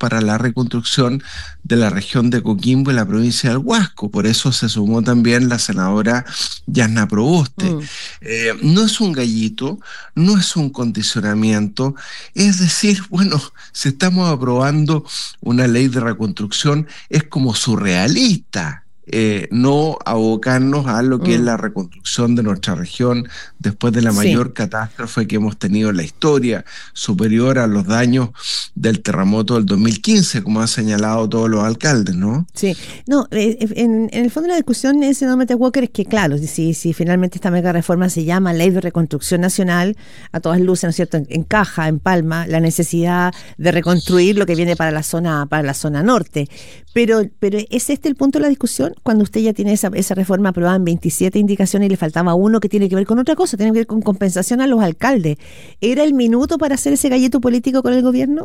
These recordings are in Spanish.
para la reconstrucción de la región de Coquimbo y la provincia del Huasco. Por eso se sumó también la senadora Yasna Proboste. No es un gallito, no es un condicionamiento, es decir, bueno, si estamos aprobando una ley de reconstrucción, es como surrealista. No abocarnos a lo que es la reconstrucción de nuestra región después de la mayor catástrofe que hemos tenido en la historia, superior a los daños del terremoto del 2015, como han señalado todos los alcaldes, ¿no? Sí, no, en el fondo la discusión, senador Matías Walker, es que claro, si finalmente esta mega reforma se llama Ley de Reconstrucción Nacional, a todas luces, ¿no es cierto?, encaja, empalma la necesidad de reconstruir lo que viene para la zona norte. Pero ¿es este el punto de la discusión? Cuando usted ya tiene esa reforma aprobada en 27 indicaciones y le faltaba uno que tiene que ver con otra cosa, tiene que ver con compensación a los alcaldes. ¿Era el minuto para hacer ese gallito político con el gobierno?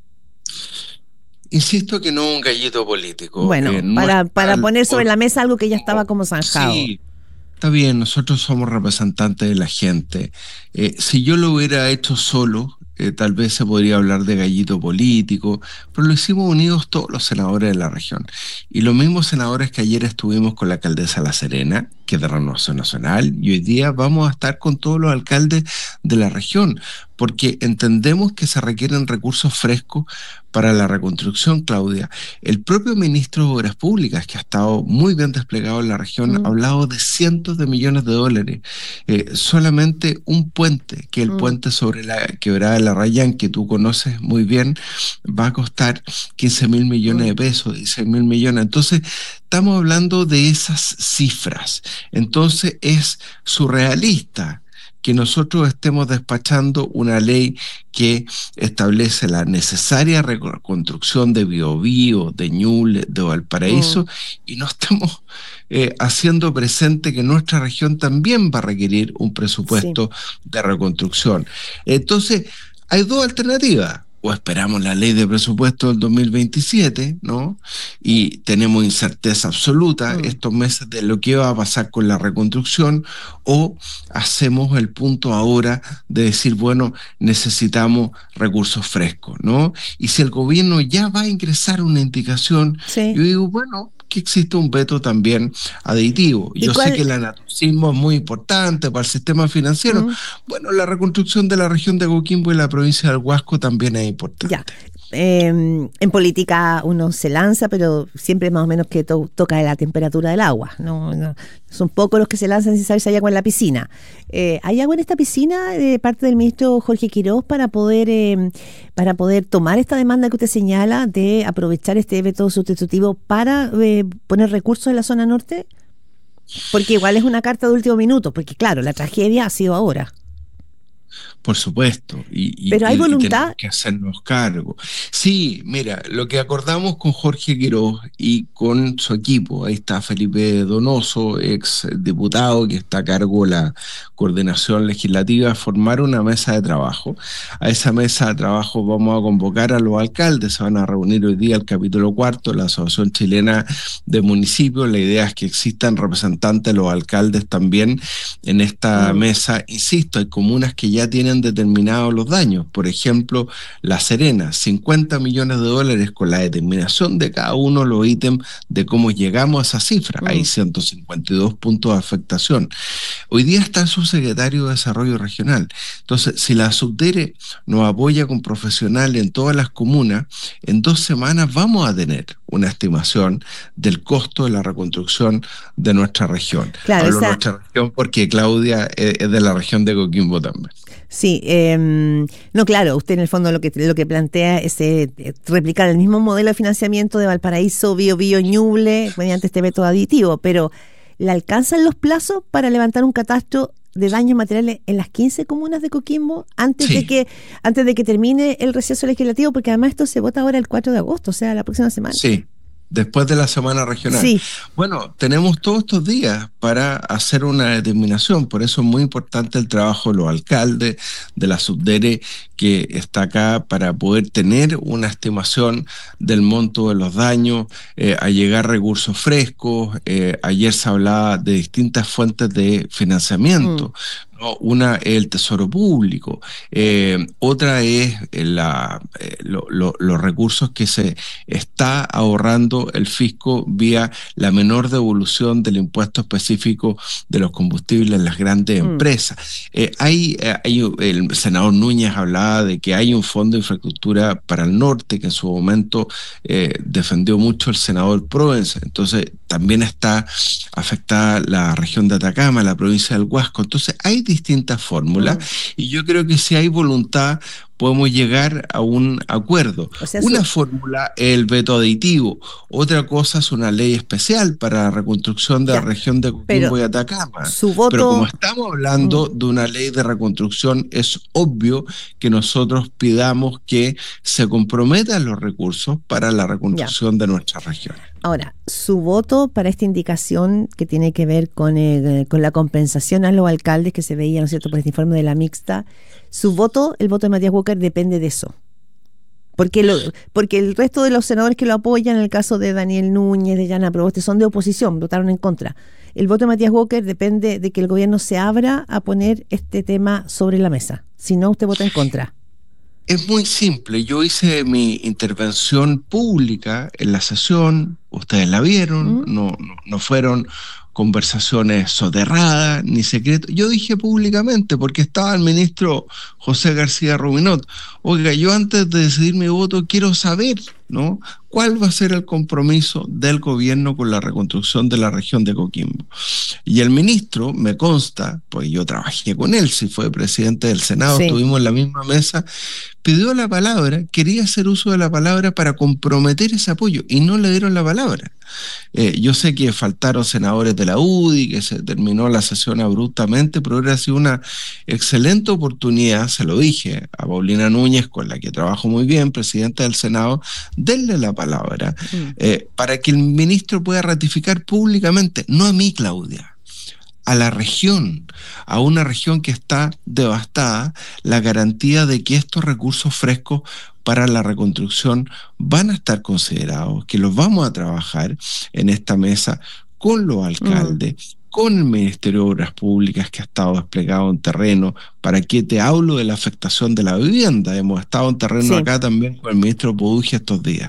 Insisto que no un gallito político. Bueno, para poner sobre la mesa algo que ya estaba como zanjado. Sí, está bien, nosotros somos representantes de la gente. Si yo lo hubiera hecho solo, tal vez se podría hablar de gallito político, pero lo hicimos unidos todos los senadores de la región. Y los mismos senadores que ayer estuvimos con la alcaldesa La Serena, que es de Renovación Nacional, y hoy día vamos a estar con todos los alcaldes de la región, porque entendemos que se requieren recursos frescos para la reconstrucción, Claudia. El propio ministro de Obras Públicas, que ha estado muy bien desplegado en la región, ha hablado de cientos de millones de dólares. Solamente un puente, que es el puente sobre la quebrada de la Rayán, que tú conoces muy bien, va a costar 15.000 millones de pesos, 16.000 millones. Entonces, estamos hablando de esas cifras. Entonces, es surrealista que nosotros estemos despachando una ley que establece la necesaria reconstrucción de Biobío, de Ñuble, de Valparaíso, y no estamos haciendo presente que nuestra región también va a requerir un presupuesto de reconstrucción. Entonces, hay dos alternativas. O esperamos la ley de presupuesto del 2027, ¿no? Y tenemos incerteza absoluta estos meses de lo que va a pasar con la reconstrucción, o hacemos el punto ahora de decir, bueno, necesitamos recursos frescos, ¿no? Y si el gobierno ya va a ingresar una indicación, yo digo, bueno, que existe un veto también aditivo. Yo sé que el anatocismo es muy importante para el sistema financiero. Bueno, la reconstrucción de la región de Coquimbo y la provincia del Huasco también es importante. Ya. En política uno se lanza, pero siempre más o menos que toca la temperatura del agua. No, son pocos los que se lanzan sin saber si hay agua en la piscina. ¿Hay agua en esta piscina de parte del ministro Jorge Quiroz para poder tomar esta demanda que usted señala de aprovechar este veto sustitutivo para poner recursos en la zona norte? Porque igual es una carta de último minuto, porque claro, la tragedia ha sido ahora. Por supuesto, pero hay voluntad. Tenemos que hacernos cargo. Sí, mira, lo que acordamos con Jorge Quiroz y con su equipo, ahí está Felipe Donoso, ex diputado que está a cargo de la coordinación legislativa, formar una mesa de trabajo. A esa mesa de trabajo vamos a convocar a los alcaldes, se van a reunir hoy día el capítulo 4 de la Asociación Chilena de Municipios. La idea es que existan representantes de los alcaldes también en esta mesa. Insisto, hay comunas que ya tienen determinados los daños. Por ejemplo, La Serena, 50 millones de dólares con la determinación de cada uno de los ítems de cómo llegamos a esa cifra. Hay 152 puntos de afectación. Hoy día está el subsecretario de Desarrollo Regional. Entonces, si la Subdere nos apoya con profesionales en todas las comunas, en 2 semanas vamos a tener una estimación del costo de la reconstrucción de nuestra región. Claro, hablo de nuestra región porque Claudia es de la región de Coquimbo también. Sí, no, claro, usted en el fondo lo que plantea es replicar el mismo modelo de financiamiento de Valparaíso, Biobío, Ñuble, mediante este método aditivo, pero ¿le alcanzan los plazos para levantar un catastro de daños materiales en las 15 comunas de Coquimbo antes de que termine el receso legislativo? Porque además esto se vota ahora el 4 de agosto, o sea, la próxima semana. Sí. Después de la semana regional. Sí. Bueno, tenemos todos estos días para hacer una determinación, por eso es muy importante el trabajo de los alcaldes, de la Subdere que está acá para poder tener una estimación del monto de los daños, a llegar recursos frescos. Ayer se hablaba de distintas fuentes de financiamiento, ¿no? Una es el Tesoro Público, otra es los recursos que se está ahorrando el fisco vía la menor devolución del impuesto específico de los combustibles en las grandes Mm, empresas. El senador Núñez hablaba de que hay un fondo de infraestructura para el norte que en su momento defendió mucho el senador Proens, entonces también está afectada la región de Atacama, la provincia del Huasco. Entonces hay distintas fórmulas mm. y yo creo que si hay voluntad podemos llegar a un acuerdo. O sea, Una fórmula es el veto aditivo, otra cosa es una ley especial para la reconstrucción de la ya, región de pero Coquimbo y Atacama. su Pero como voto, estamos mm, hablando de una ley de reconstrucción, es obvio que nosotros pidamos que se comprometan los recursos para la ya. reconstrucción de nuestra región. Ahora, su voto para esta indicación que tiene que ver con la compensación a los alcaldes que se veía, ¿no es cierto?, por este informe de la mixta, su voto, el voto de Matías Walker, depende de eso. Porque el resto de los senadores que lo apoyan, en el caso de Daniel Núñez, de Yana Proboste, son de oposición, votaron en contra. El voto de Matías Walker depende de que el gobierno se abra a poner este tema sobre la mesa. Si no, usted vota en contra. Es muy simple. Yo hice mi intervención pública en la sesión, ustedes la vieron, ¿Mm? no fueron conversaciones soterradas ni secretas. Yo dije públicamente, porque estaba el ministro José García Rubinot, oiga, yo antes de decidir mi voto quiero saber, ¿no? ¿Cuál va a ser el compromiso del gobierno con la reconstrucción de la región de Coquimbo? Y el ministro, me consta, pues yo trabajé con él, si fue presidente del Senado, Sí. estuvimos en la misma mesa, pidió la palabra, quería hacer uso de la palabra para comprometer ese apoyo y no le dieron la palabra. Yo sé que faltaron senadores de la UDI, que se terminó la sesión abruptamente, pero hubiera sido una excelente oportunidad, se lo dije a Paulina Núñez, con la que trabajo muy bien, presidenta del Senado, denle la palabra Mm. para que el ministro pueda ratificar públicamente, no a mí, Claudia, a la región, a una región que está devastada, la garantía de que estos recursos frescos para la reconstrucción van a estar considerados, que los vamos a trabajar en esta mesa con los Mm. alcaldes, con el Ministerio de Obras Públicas que ha estado desplegado en terreno. ¿Para qué te hablo de la afectación de la vivienda? Hemos estado en terreno Sí. acá también con el ministro Podugia estos días.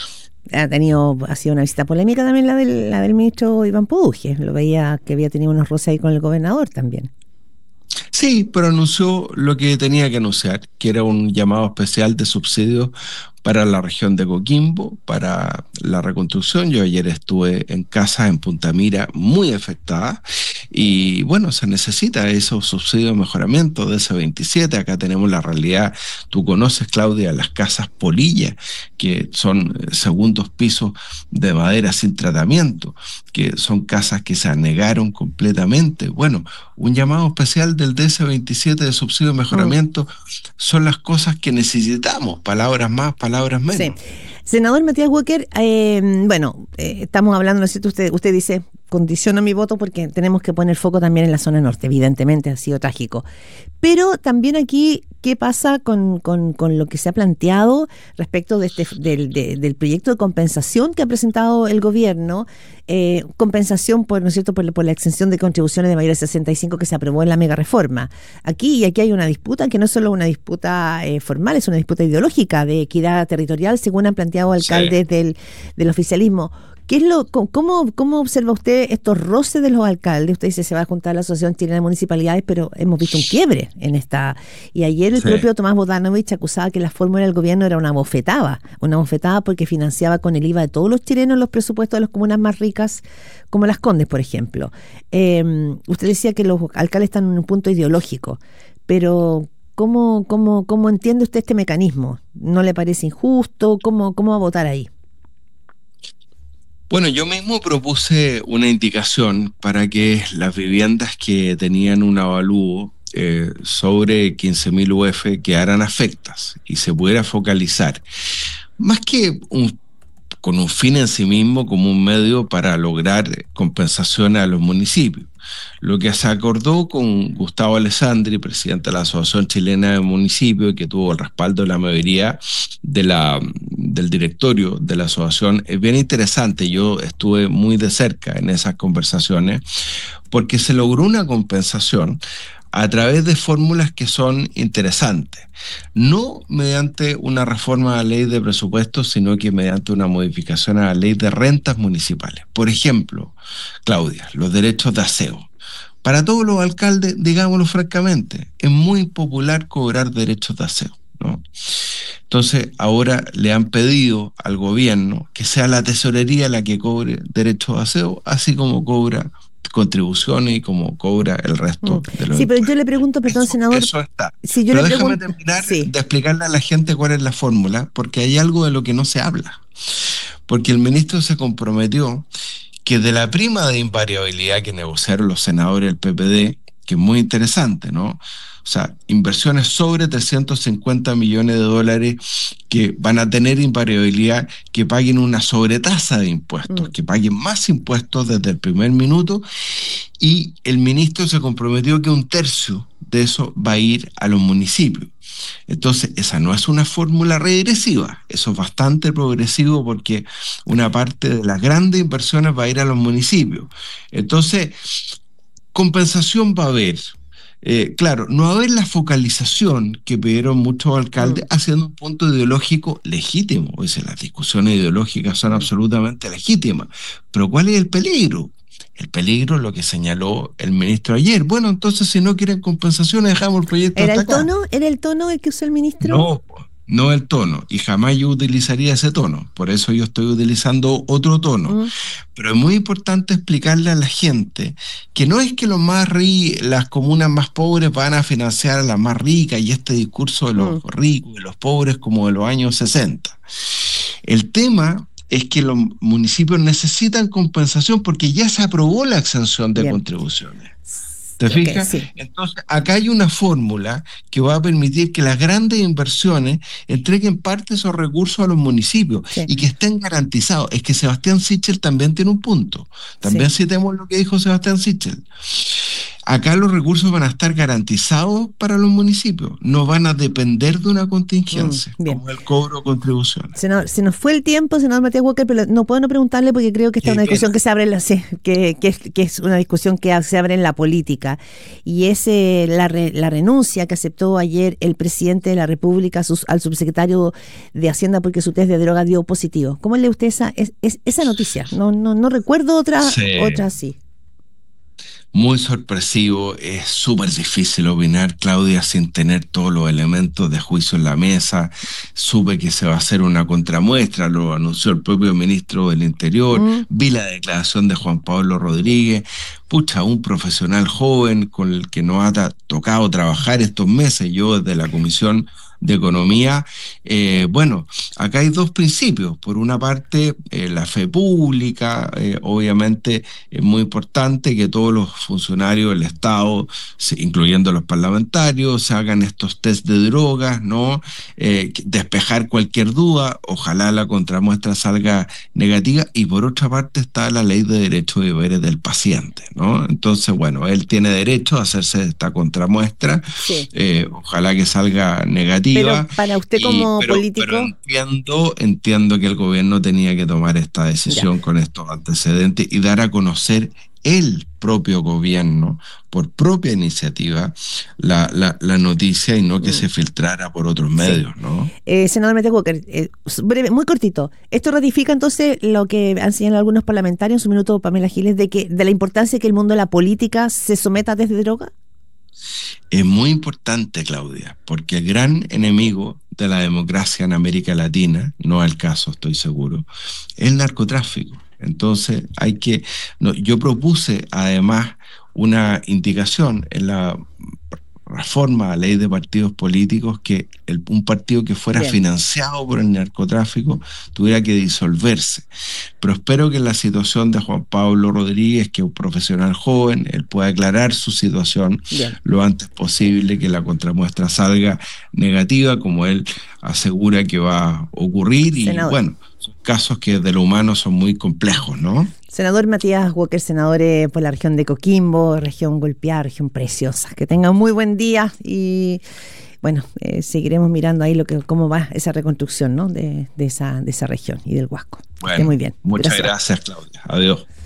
Ha sido una visita polémica también la del ministro Iván Poduje. Lo veía que había tenido unos roces ahí con el gobernador también. Sí, pero anunció lo que tenía que anunciar, que era un llamado especial de subsidios para la región de Coquimbo, para la reconstrucción. Yo ayer estuve en casas en Punta Mira muy afectadas y bueno, se necesita esos subsidios de mejoramiento de ese 27. Acá tenemos la realidad, tú conoces, Claudia, las casas polilla, que son segundos pisos de madera sin tratamiento, que son casas que se anegaron completamente. Bueno, un llamado especial del DS-27 de subsidio de Mm. mejoramiento son las cosas que necesitamos, palabras más, palabras Sí. menos. Senador Matías Walker, bueno, estamos hablando, ¿no es cierto? Usted dice, condiciona mi voto porque tenemos que poner foco también en la zona norte, evidentemente ha sido trágico. Pero también aquí, ¿qué pasa con lo que se ha planteado respecto de del proyecto de compensación que ha presentado el gobierno? Compensación por, ¿no es cierto?, por la exención de contribuciones de mayores de 65 que se aprobó en la mega reforma. Aquí hay una disputa que no es solo una disputa formal, es una disputa ideológica de equidad territorial, según han planteado Sí. alcaldes del oficialismo. ¿Cómo observa usted estos roces de los alcaldes? Usted dice se va a juntar la Asociación Chilena de Municipalidades, pero hemos visto un quiebre en esta. Y ayer el Sí. propio Tomás Bodanovich acusaba que la fórmula del gobierno era una bofetada porque financiaba con el IVA de todos los chilenos los presupuestos de las comunas más ricas, como Las Condes, por ejemplo. Usted decía que los alcaldes están en un punto ideológico, pero ¿cómo entiende usted este mecanismo? ¿No le parece injusto? ¿Cómo va a votar ahí? Bueno, yo mismo propuse una indicación para que las viviendas que tenían un avalúo sobre 15.000 UF quedaran afectas y se pudiera focalizar, más que con un fin en sí mismo, como un medio para lograr compensaciones a los municipios. Lo que se acordó con Gustavo Alessandri, presidente de la Asociación Chilena de Municipios, que tuvo el respaldo de la mayoría del directorio de la asociación, es bien interesante. Yo estuve muy de cerca en esas conversaciones porque se logró una compensación a través de fórmulas que son interesantes, no mediante una reforma a la ley de presupuestos, sino que mediante una modificación a la ley de rentas municipales. Por ejemplo, Claudia, los derechos de aseo. Para todos los alcaldes, digámoslo francamente, es muy popular cobrar derechos de aseo, ¿no? Entonces, ahora le han pedido al gobierno que sea la tesorería la que cobre derechos de aseo, así como cobra contribuciones y como cobra el resto de los Sí, pero yo impuestos. le pregunto, perdón, senador. Eso está. Si yo Pero le déjame pregunto, terminar sí. de explicarle a la gente cuál es la fórmula, porque hay algo de lo que no se habla. Porque el ministro se comprometió que de la prima de invariabilidad que negociaron los senadores del PPD, que es muy interesante, ¿no? O sea, inversiones sobre 350 millones de dólares que van a tener invariabilidad, que paguen una sobretasa de impuestos, que paguen más impuestos desde el primer minuto, y el ministro se comprometió que un tercio de eso va a ir a los municipios. Entonces, esa no es una fórmula regresiva, eso es bastante progresivo porque una parte de las grandes inversiones va a ir a los municipios. Entonces, compensación va a haber. Claro, no va a haber la focalización que pidieron muchos alcaldes haciendo un punto ideológico legítimo. O sea, las discusiones ideológicas son absolutamente legítimas. Pero ¿cuál es el peligro? El peligro es lo que señaló el ministro ayer. Bueno, entonces si no quieren compensaciones, dejamos el proyecto hasta acá. ¿Era el tono el que usó el ministro? No, no el tono. Y jamás yo utilizaría ese tono. Por eso yo estoy utilizando otro tono. Pero es muy importante explicarle a la gente que no es que las comunas más pobres van a financiar a las más ricas y este discurso de los ricos y los pobres como de los años 60. El tema es que los municipios necesitan compensación porque ya se aprobó la exención de contribuciones. ¿Te fijas? Sí. Entonces, acá hay una fórmula que va a permitir que las grandes inversiones entreguen parte de esos recursos a los municipios y que estén garantizados. Es que Sebastián Sichel también tiene un punto. También citemos lo que dijo Sebastián Sichel. Acá los recursos van a estar garantizados para los municipios, no van a depender de una contingencia, como el cobro de contribuciones. Senador, se nos fue el tiempo, senador Matías Walker, pero no puedo no preguntarle porque creo que esta es una discusión que se abre, que es una discusión que se abre en la política, y es la renuncia que aceptó ayer el presidente de la República al subsecretario de Hacienda porque su test de droga dio positivo. ¿Cómo lee usted esa noticia? No recuerdo otra así. Muy sorpresivo, es súper difícil opinar, Claudia, sin tener todos los elementos de juicio en la mesa. Supe que se va a hacer una contramuestra, lo anunció el propio ministro del Interior, vi la declaración de Juan Pablo Rodríguez, un profesional joven con el que nos ha tocado trabajar estos meses, yo desde la Comisión de Economía. Acá hay dos principios. Por una parte, la fe pública, obviamente es muy importante que todos los funcionarios del Estado, incluyendo los parlamentarios, se hagan estos test de drogas, ¿no? Despejar cualquier duda, ojalá la contramuestra salga negativa, y por otra parte está la ley de derechos y deberes del paciente, ¿no? Entonces, él tiene derecho a hacerse esta contramuestra, ojalá que salga negativa. Pero para usted como político... Pero entiendo que el gobierno tenía que tomar esta decisión con estos antecedentes y dar a conocer el propio gobierno, por propia iniciativa, la noticia y no que se filtrara por otros medios, ¿no? Senador Matías Walker, breve, muy cortito. ¿Esto ratifica entonces lo que han señalado algunos parlamentarios en su minuto, Pamela Giles, de la importancia de que el mundo de la política se someta a test de droga? Es muy importante, Claudia, porque el gran enemigo de la democracia en América Latina, no es el caso, estoy seguro, es el narcotráfico. Entonces yo propuse además una indicación en la reforma a la ley de partidos políticos que un partido que fuera financiado por el narcotráfico tuviera que disolverse. Pero espero que en la situación de Juan Pablo Rodríguez, que es un profesional joven, él pueda aclarar su situación lo antes posible, que la contramuestra salga negativa, como él asegura que va a ocurrir. Senador. Y son casos que de lo humano son muy complejos, ¿no? Senador Matías Walker, senador por la región de Coquimbo, región golpeada, región preciosa. Que tenga un muy buen día y seguiremos mirando ahí cómo va esa reconstrucción, ¿no? de esa región y del Huasco. Muy bien. Muchas gracias, Claudia. Adiós.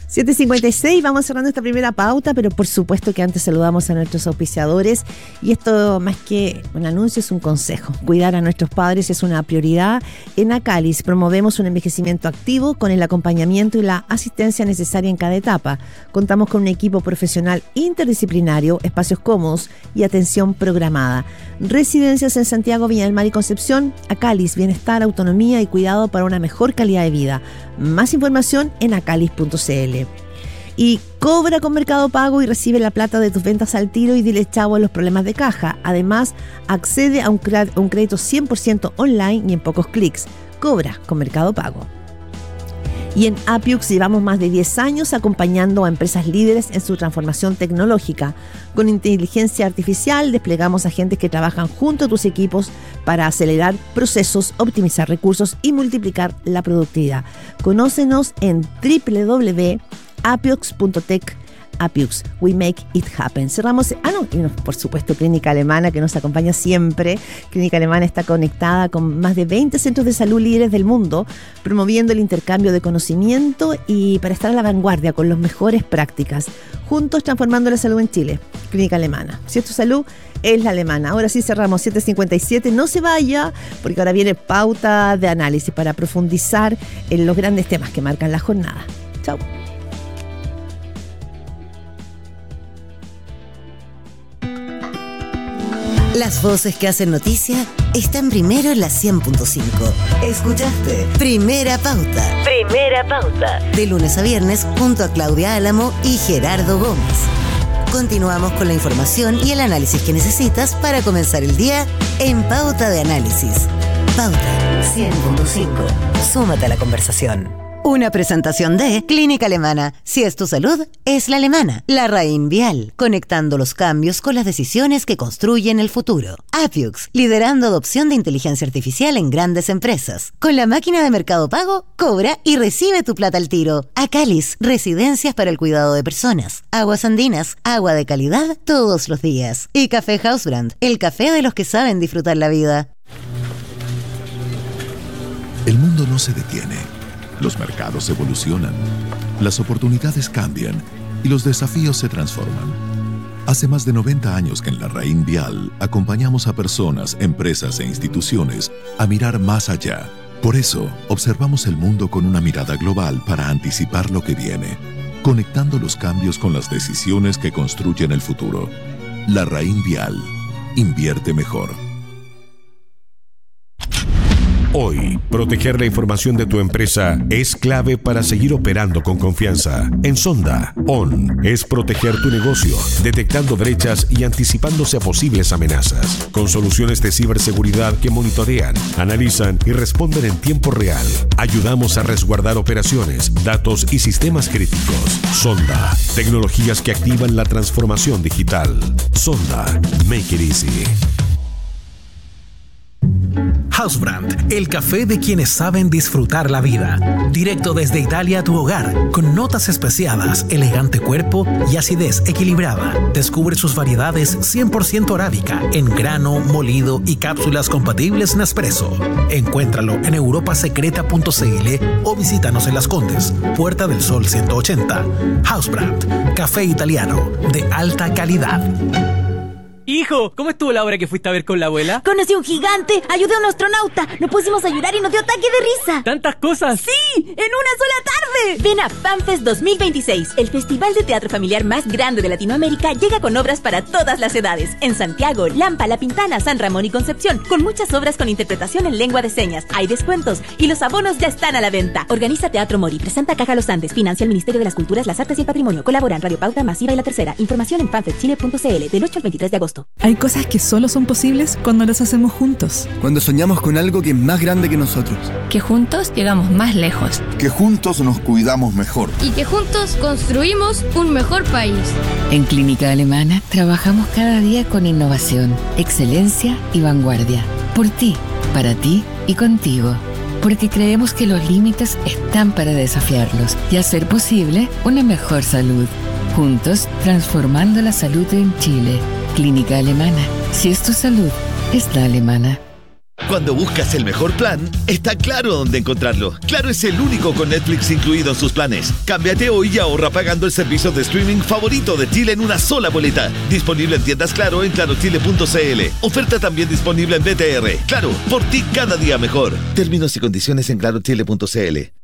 7:56, vamos cerrando esta primera pauta, pero por supuesto que antes saludamos a nuestros auspiciadores y esto más que un anuncio es un consejo. Cuidar a nuestros padres es una prioridad. En Acalis promovemos un envejecimiento activo con el acompañamiento y la asistencia necesaria en cada etapa. Contamos con un equipo profesional interdisciplinario, espacios cómodos y atención programada. Residencias en Santiago, Viña del Mar y Concepción. Acalis, bienestar, autonomía y cuidado para una mejor calidad de vida. Más información en acalis.cl. Y cobra con Mercado Pago y recibe la plata de tus ventas al tiro y dile chavo a los problemas de caja. Además, accede a un crédito 100% online y en pocos clics. Cobra con Mercado Pago. Y en Apiux llevamos más de 10 años acompañando a empresas líderes en su transformación tecnológica. Con inteligencia artificial desplegamos agentes que trabajan junto a tus equipos para acelerar procesos, optimizar recursos y multiplicar la productividad. Conócenos en www.apiux.tech. Apiux, we make it happen. Cerramos, y por supuesto Clínica Alemana, que nos acompaña siempre. Clínica Alemana está conectada con más de 20 centros de salud líderes del mundo, promoviendo el intercambio de conocimiento y para estar a la vanguardia con las mejores prácticas. Juntos transformando la salud en Chile. Clínica Alemana. Si es tu salud, es la alemana. Ahora sí cerramos 7:57. No se vaya, porque ahora viene pauta de análisis para profundizar en los grandes temas que marcan la jornada. Chao. Las voces que hacen noticia están primero en la 100.5. Escuchaste Primera Pauta. Primera Pauta. De lunes a viernes junto a Claudia Álamo y Gerardo Gómez. Continuamos con la información y el análisis que necesitas para comenzar el día en Pauta de Análisis. Pauta 100.5. Súmate a la conversación. Una presentación de Clínica Alemana. Si es tu salud, es la alemana. La Larraín Vial, conectando los cambios con las decisiones que construyen el futuro. Apiux, liderando adopción de inteligencia artificial en grandes empresas. Con la máquina de Mercado Pago, cobra y recibe tu plata al tiro. Acalis, residencias para el cuidado de personas. Aguas Andinas, agua de calidad todos los días. Y Café Hausbrand, el café de los que saben disfrutar la vida. El mundo no se detiene. Los mercados evolucionan, las oportunidades cambian y los desafíos se transforman. Hace más de 90 años que en Larraín Vial acompañamos a personas, empresas e instituciones a mirar más allá. Por eso, observamos el mundo con una mirada global para anticipar lo que viene, conectando los cambios con las decisiones que construyen el futuro. Larraín Vial. Invierte mejor. Hoy, proteger la información de tu empresa es clave para seguir operando con confianza. En Sonda, ON es proteger tu negocio, detectando brechas y anticipándose a posibles amenazas, con soluciones de ciberseguridad que monitorean, analizan y responden en tiempo real. Ayudamos a resguardar operaciones, datos y sistemas críticos. Sonda, tecnologías que activan la transformación digital. Sonda, make it easy. Hausbrand, el café de quienes saben disfrutar la vida. Directo desde Italia a tu hogar, con notas especiadas, elegante cuerpo y acidez equilibrada. Descubre sus variedades 100% arábica, en grano, molido y cápsulas compatibles Nespresso. Encuéntralo en europasecreta.cl o visítanos en Las Condes, Puerta del Sol 180. Hausbrand, café italiano de alta calidad. Hijo, ¿cómo estuvo la obra que fuiste a ver con la abuela? Conocí a un gigante, ayudé a un astronauta, nos pusimos a llorar y nos dio ataque de risa. ¿Tantas cosas? ¡Sí! ¡En una sola tarde! Ven a FanFest 2026, el festival de teatro familiar más grande de Latinoamérica llega con obras para todas las edades. En Santiago, Lampa, La Pintana, San Ramón y Concepción, con muchas obras con interpretación en lengua de señas. Hay descuentos y los abonos ya están a la venta. Organiza Teatro Mori, presenta Caja Los Andes, financia el Ministerio de las Culturas, las Artes y el Patrimonio. Colaboran Radio Pauta, Masiva y La Tercera. Información en fanfestchile.cl del 8 al 23 de agosto. Hay cosas que solo son posibles cuando las hacemos juntos. Cuando soñamos con algo que es más grande que nosotros. Que juntos llegamos más lejos. Que juntos nos cuidamos mejor. Y que juntos construimos un mejor país. En Clínica Alemana trabajamos cada día con innovación, excelencia y vanguardia. Por ti, para ti y contigo. Porque creemos que los límites están para desafiarlos y hacer posible una mejor salud. Juntos, transformando la salud en Chile. Clínica Alemana. Si es tu salud, es la alemana. Cuando buscas el mejor plan, está Claro dónde encontrarlo. Claro es el único con Netflix incluido en sus planes. Cámbiate hoy y ahorra pagando el servicio de streaming favorito de Chile en una sola boleta. Disponible en tiendas Claro en clarochile.cl. Oferta también disponible en BTR. Claro, por ti cada día mejor. Términos y condiciones en clarochile.cl.